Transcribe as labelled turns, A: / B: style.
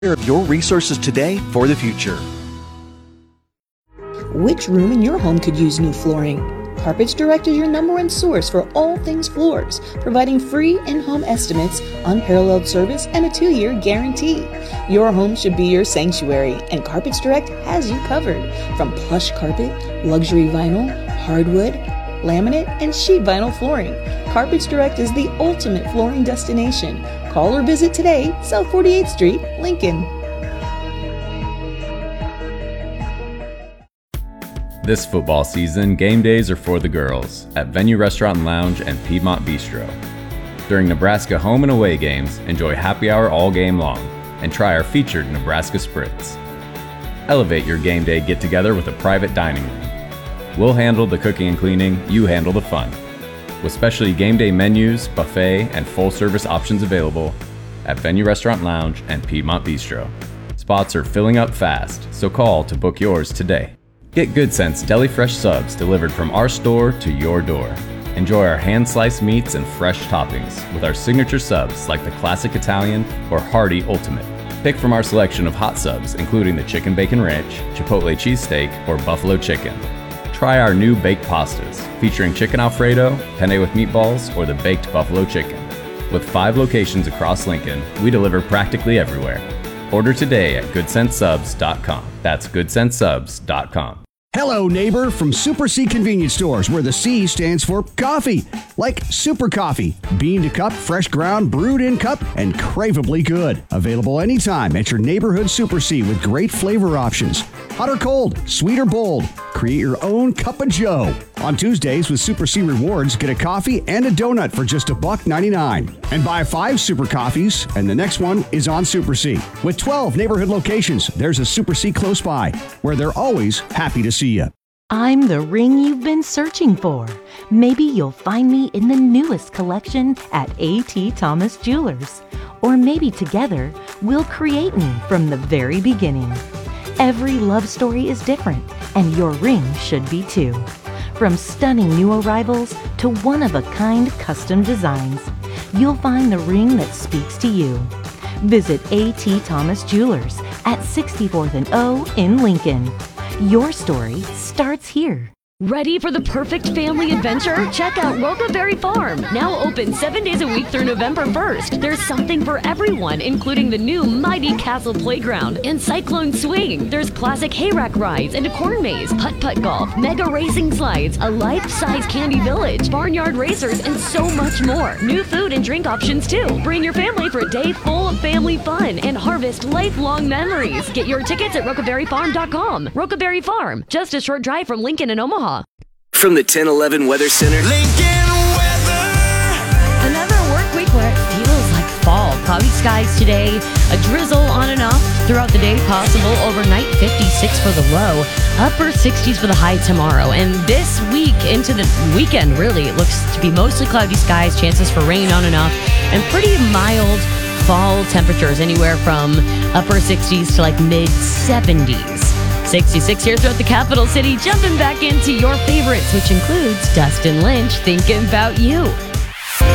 A: Care of your resources today for the future.
B: Which room in your home could use new flooring? Carpets Direct is your #1 source for all things floors, providing free in-home estimates, unparalleled service, and a 2-year guarantee. Your home should be your sanctuary, and Carpets Direct has you covered. From plush carpet, luxury vinyl, hardwood, laminate, and sheet vinyl flooring, Carpets Direct is the ultimate flooring destination. Call or visit today, South 48th Street, Lincoln.
C: This football season, game days are for the girls at Venue Restaurant and Lounge and Piedmont Bistro. During Nebraska home and away games, enjoy happy hour all game long and try our featured Nebraska Spritz. Elevate your game day get-together with a private dining room. We'll handle the cooking and cleaning, you handle the fun. With specialty game day menus, buffet, and full-service options available at Venue Restaurant Lounge and Piedmont Bistro. Spots are filling up fast, so call to book yours today. Get Good Sense Deli Fresh subs delivered from our store to your door. Enjoy our hand-sliced meats and fresh toppings with our signature subs like the Classic Italian or Hearty Ultimate. Pick from our selection of hot subs, including the Chicken Bacon Ranch, Chipotle Cheesesteak, or Buffalo Chicken. Try our new baked pastas, featuring chicken Alfredo, penne with meatballs, or the baked buffalo chicken. With 5 locations across Lincoln, we deliver practically everywhere. Order today at goodsensesubs.com. That's goodsensesubs.com.
D: Hello, neighbor, from Super C Convenience Stores, where the C stands for coffee. Like super coffee, bean to cup, fresh ground, brewed in cup, and craveably good. Available anytime at your neighborhood Super C with great flavor options. Hot or cold, sweet or bold, create your own cup of joe. On Tuesdays with Super C Rewards, get a coffee and a donut for just $1.99. And buy 5 super coffees, and the next one is on Super C. With 12 neighborhood locations, there's a Super C close by, where they're always happy to see you.
E: I'm the ring you've been searching for. Maybe you'll find me in the newest collection at A.T. Thomas Jewelers. Or maybe together, we'll create me from the very beginning. Every love story is different, and your ring should be too. From stunning new arrivals to one-of-a-kind custom designs, you'll find the ring that speaks to you. Visit A.T. Thomas Jewelers at 64th and O in Lincoln. Your story starts here.
F: Ready for the perfect family adventure? Check out Rocaberry Farm, now open 7 days a week through November 1st. There's something for everyone, including the new Mighty Castle Playground and Cyclone Swing. There's classic hayrack rides and a corn maze, putt-putt golf, mega racing slides, a life-size candy village, barnyard racers, and so much more. New food and drink options too. Bring your family for a day full of family fun and harvest lifelong memories. Get your tickets at rocaberryfarm.com. Rocaberry Farm, just a short drive from Lincoln and Omaha.
G: From the 1011 Weather Center.
H: Lincoln weather.
F: Another work week where it feels like fall. Cloudy skies today, a drizzle on and off throughout the day possible. Overnight 56 for the low, upper 60s for the high tomorrow. And this week into the weekend, really, it looks to be mostly cloudy skies, chances for rain on and off, and pretty mild fall temperatures, anywhere from upper 60s to like mid 70s. 66 here throughout the capital city, jumping back into your favorites, which includes Dustin Lynch, Thinking About You.